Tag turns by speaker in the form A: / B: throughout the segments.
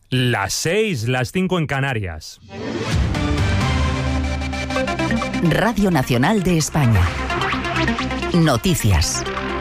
A: Las 6, las 5 en Canarias.
B: Radio Nacional de España. Noticias.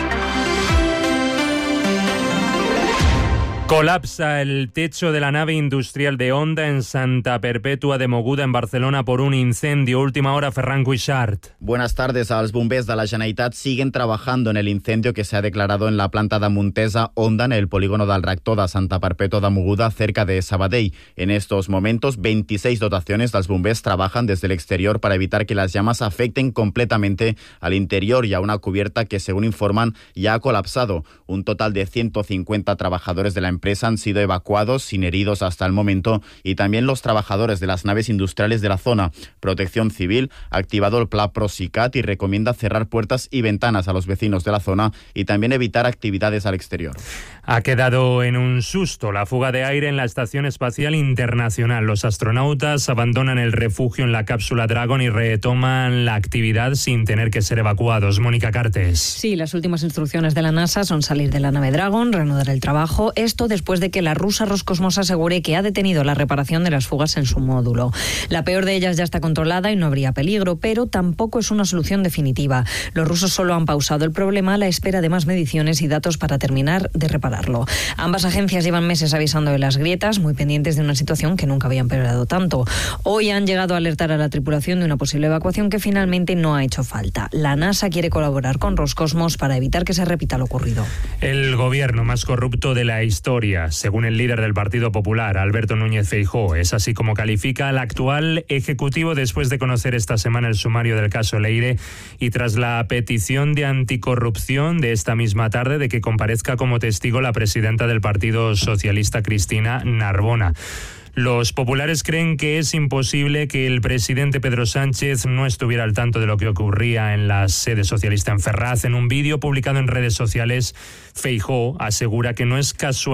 A: Colapsa el techo de la nave industrial de Honda en Santa Perpètua de Mogoda, en Barcelona, por un incendio. Última hora, Ferran Cuixart.
C: Buenas tardes. Els bombers de la Generalitat siguen trabajando en el incendio que se ha declarado en la planta de Montesa Honda, en el polígono del reactor de Santa Perpètua de Mogoda, cerca de Sabadell. En estos momentos, 26 dotaciones dels bombers trabajan desde el exterior para evitar que las llamas afecten completamente al interior y a una cubierta que, según informan, ya ha colapsado. Un total de 150 trabajadores de la empresa han sido evacuados sin heridos hasta el momento, y también los trabajadores de las naves industriales de la zona. Protección Civil ha activado el Pla Procicat y recomienda cerrar puertas y ventanas a los vecinos de la zona y también evitar actividades al exterior.
A: Ha quedado en un susto la fuga de aire en la Estación Espacial Internacional. Los astronautas abandonan el refugio en la cápsula Dragon y retoman la actividad sin tener que ser evacuados. Mónica Cartes.
D: Sí, las últimas instrucciones de la NASA son salir de la nave Dragon, reanudar el trabajo. Esto después de que la rusa Roscosmos asegure que ha detenido la reparación de las fugas en su módulo. La peor de ellas ya está controlada y no habría peligro, pero tampoco es una solución definitiva. Los rusos solo han pausado el problema a la espera de más mediciones y datos para terminar de repararlo. Ambas agencias llevan meses avisando de las grietas, muy pendientes de una situación que nunca había empeorado tanto. Hoy han llegado a alertar a la tripulación de una posible evacuación que finalmente no ha hecho falta. La NASA quiere colaborar con Roscosmos para evitar que se repita lo ocurrido.
A: El gobierno más corrupto de la historia, según el líder del Partido Popular, Alberto Núñez Feijóo. Es así como califica al actual ejecutivo después de conocer esta semana el sumario del caso Leire y tras la petición de anticorrupción de esta misma tarde de que comparezca como testigo la presidenta del Partido Socialista, Cristina Narbona. Los populares creen que es imposible que el presidente Pedro Sánchez no estuviera al tanto de lo que ocurría en la sede socialista en Ferraz. En un vídeo publicado en redes sociales, Feijóo asegura que no es casual